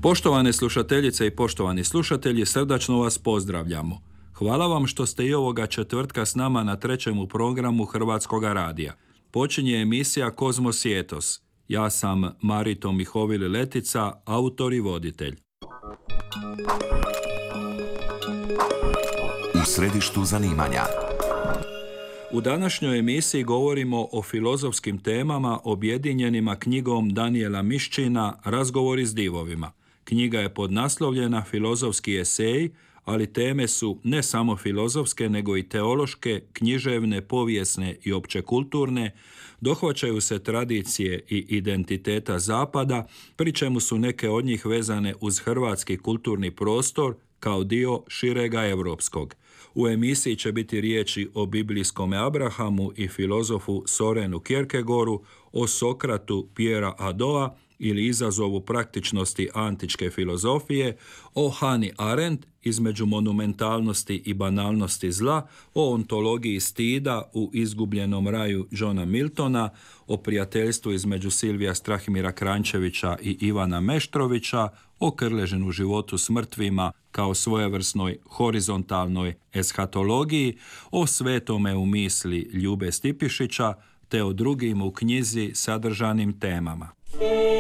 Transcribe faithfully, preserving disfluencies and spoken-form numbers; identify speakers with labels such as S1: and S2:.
S1: Poštovane slušateljice i poštovani slušatelji, srdačno vas pozdravljamo. Hvala vam što ste i ovoga četvrtka s nama na trećemu programu Hrvatskoga radija. Počinje emisija Kozmos i etos. Ja sam Marito Mihovili Letica, autor i voditelj.
S2: U središtu zanimanja.
S1: U današnjoj emisiji govorimo o filozofskim temama objedinjenima knjigom Danijela Miščina Razgovori s divovima. Knjiga je podnaslovljena Filozofski eseji, ali teme su ne samo filozofske, nego i teološke, književne, povijesne i općekulturne, dohvaćaju se tradicije i identiteta Zapada, pri čemu su neke od njih vezane uz hrvatski kulturni prostor kao dio širega europskog. U emisiji će biti riječi o biblijskom Abrahamu i filozofu Sorenu Kierkegaardu, o Sokratu Pierrea Hadota ili izazovu praktičnosti antičke filozofije, o Hannah Arendt, između monumentalnosti i banalnosti zla, o ontologiji stida u Izgubljenom raju Johna Miltona, o prijateljstvu između Silvija Strahimira Kranjčevića i Ivana Meštrovića, o Krležinu životu s mrtvima kao svojevrsnoj horizontalnoj eshatologiji, o Svetome u misli Ljube Stipišića, te o drugim u knjizi sadržanim temama.